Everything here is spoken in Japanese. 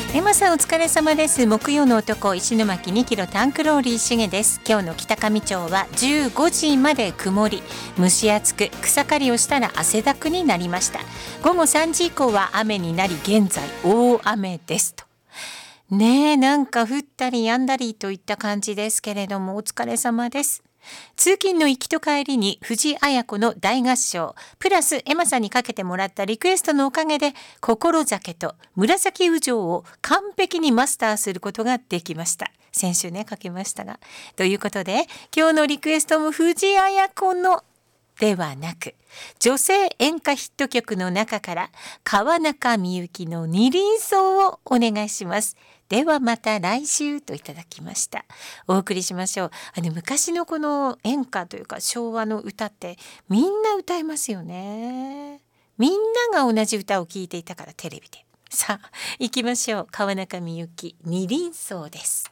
エマさんお疲れ様です。木曜の男石巻2キロタンクローリーしげです。今日の北上町は15時まで曇り、蒸し暑く草刈りをしたら汗だくになりました。午後3時以降は雨になり現在大雨ですとねえ、なんか降ったり止んだりといった感じですけれども、お疲れ様です。通勤の行きと帰りに藤あや子の大合唱プラスエマさんにかけてもらったリクエストのおかげで心酒と紫雨情を完璧にマスターすることができました。先週ねかけましたが、ということで今日のリクエストも藤あや子のではなく女性演歌ヒット曲の中から川中美幸の二輪草をお願いします。ではまた来週といただきました。お送りしましょう。昔のこの演歌というか昭和の歌ってみんな歌いますよね。みんなが同じ歌を聴いていたからテレビで。さあ行きましょう。川中美幸二輪草です。